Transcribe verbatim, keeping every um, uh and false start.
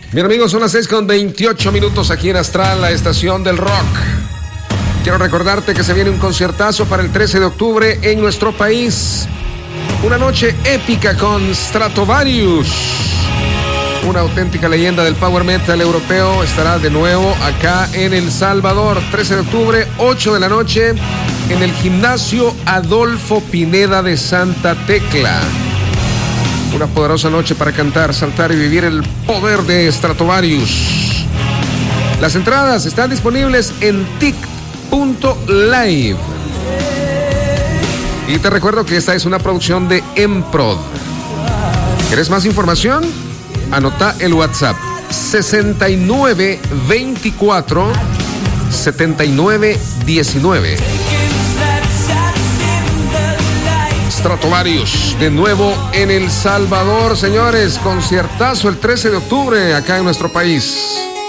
Bien, amigos, son las seis con veintiocho minutos aquí en Astral, la estación del rock. Quiero recordarte que se viene un conciertazo para el trece de octubre en nuestro país. Una noche épica con Stratovarius, una auténtica leyenda del power metal europeo. Estará de nuevo acá en El Salvador, trece de octubre, ocho de la noche, en el gimnasio Adolfo Pineda de Santa Tecla. Una poderosa noche para cantar, saltar y vivir el poder de Stratovarius. Las entradas están disponibles en tic punto live. Y te recuerdo que esta es una producción de Emprod. ¿Quieres más información? Anota el WhatsApp sesenta y nueve veinticuatro setenta y nueve diecinueve. Stratovarius, de nuevo en El Salvador, señores. Conciertazo el trece de octubre acá en nuestro país.